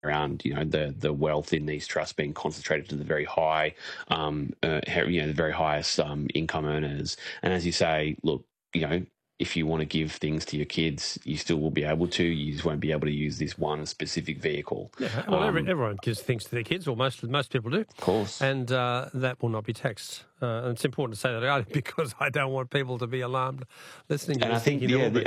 around, the wealth in these trusts being concentrated to the very high, the very highest income earners. And as you say, look, if you want to give things to your kids, you still will be able to. You just won't be able to use this one specific vehicle. Yeah, well, everyone gives things to their kids, or most people do. Of course. And that will not be taxed. And it's important to say that early because I don't want people to be alarmed listening to this. And I think,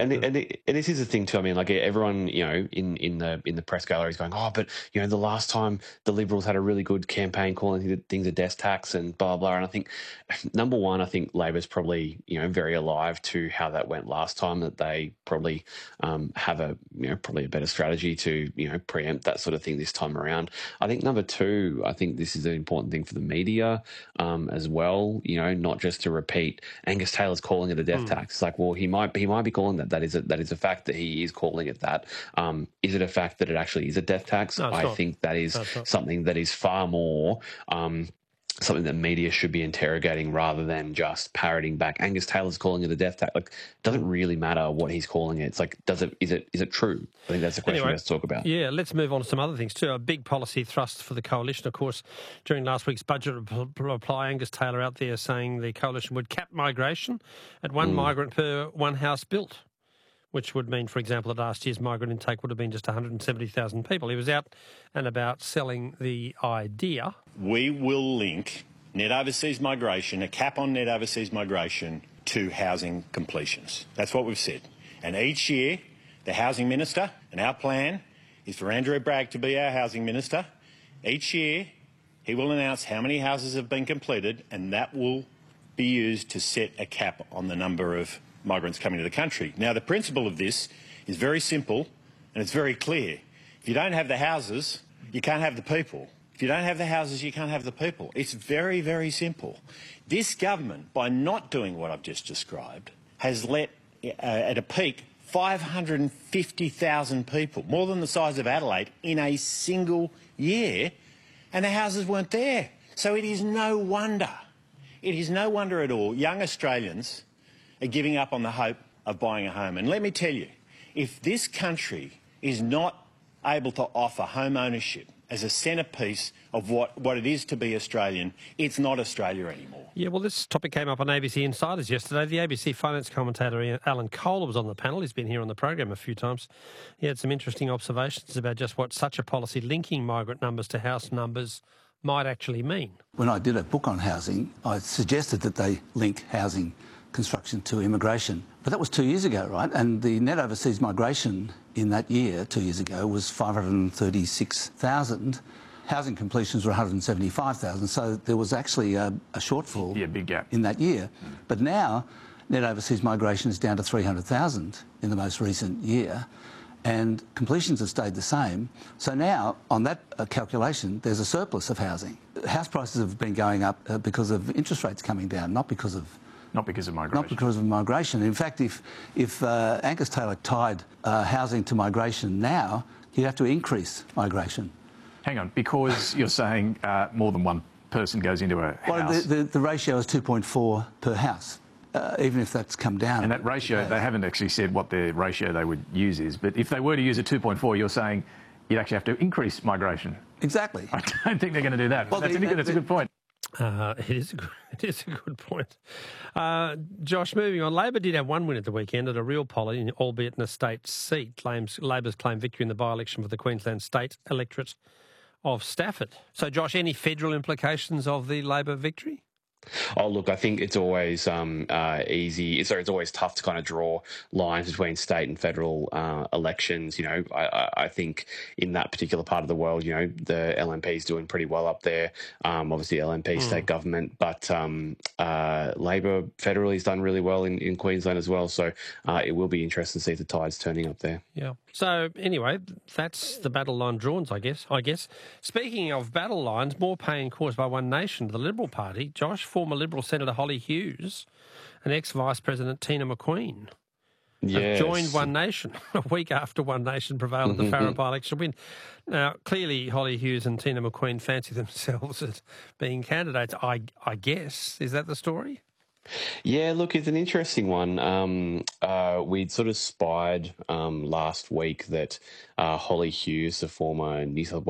and this is the thing too. I mean, like everyone, in the press gallery is going, oh, but the last time the Liberals had a really good campaign calling things a death tax and blah blah. And I think, number one, I think Labor's probably very alive to how that went last time. That they probably have probably a better strategy to preempt that sort of thing this time around. I think number two, I think this is an important thing for the media as well. Not just to repeat Angus Taylor's calling it a death tax. It's like, well, he might be calling that. That is a fact that he is calling it that. Is it a fact that it actually is a death tax? No, I think that is something that is far more something that media should be interrogating rather than just parroting back. Angus Taylor's calling it a death tax. Like, it doesn't really matter what he's calling it. It's like, is it true? I think that's the question we have to talk about. Yeah, let's move on to some other things too. A big policy thrust for the coalition, of course, during last week's budget reply, Angus Taylor out there saying the coalition would cap migration at one migrant per one house built, which would mean, for example, that last year's migrant intake would have been just 170,000 people. He was out and about selling the idea. We will link net overseas migration, a cap on net overseas migration, to housing completions. That's what we've said. And each year, the Housing Minister, and our plan is for Andrew Bragg to be our Housing Minister. Each year, he will announce how many houses have been completed, and that will be used to set a cap on the number of migrants coming to the country. Now, the principle of this is very simple and it's very clear. If you don't have the houses, you can't have the people. If you don't have the houses, you can't have the people. It's very, very simple. This government, by not doing what I've just described, has let, at a peak, 550,000 people, more than the size of Adelaide, in a single year, and the houses weren't there. So it is no wonder at all young Australians are giving up on the hope of buying a home. And let me tell you, if this country is not able to offer home ownership as a centrepiece of what it is to be Australian, it's not Australia anymore. Yeah, well, this topic came up on ABC Insiders yesterday. The ABC finance commentator Alan Kohler was on the panel. He's been here on the program a few times. He had some interesting observations about just what such a policy linking migrant numbers to house numbers might actually mean. When I did a book on housing, I suggested that they link housing construction to immigration. But that was 2 years ago, right? And the net overseas migration in that year, 2 years ago, was 536,000. Housing completions were 175,000. So there was actually a shortfall big gap in that year. But now, net overseas migration is down to 300,000 in the most recent year. And completions have stayed the same. So now, on that calculation, there's a surplus of housing. House prices have been going up because of interest rates coming down, not because of migration. Not because of migration. In fact, if Angus Taylor tied housing to migration now, he'd have to increase migration. Hang on, because you're saying more than one person goes into a house. Well, the ratio is 2.4 per house, even if that's come down. And that ratio, they haven't actually said what the ratio they would use is, but if they were to use a 2.4, you're saying you'd actually have to increase migration. Exactly. I don't think they're going to do that. Well, that's a good point. It is a good point. Josh, moving on. Labor did have one win at the weekend at a real poll, albeit in a state seat. Labor's claimed victory in the by-election for the Queensland state electorate of Stafford. So, Josh, any federal implications of the Labor victory? Oh, look, I think it's always easy. It's always tough to kind of draw lines between state and federal elections. I think in that particular part of the world, the LNP is doing pretty well up there. Obviously, LNP state government, but Labor federally has done really well in Queensland as well. So it will be interesting to see the tides turning up there. Yeah. So anyway, that's the battle line drawn, I guess. Speaking of battle lines, more pain caused by One Nation, the Liberal Party. Josh, former Liberal Senator Holly Hughes and ex-Vice President Tina McQueen have joined One Nation a week after One Nation prevailed at the Farrer by-election win. Now, clearly, Holly Hughes and Tina McQueen fancy themselves as being candidates, I guess. Is that the story? Yeah, look, it's an interesting one. We'd sort of spied last week that Holly Hughes, the former New South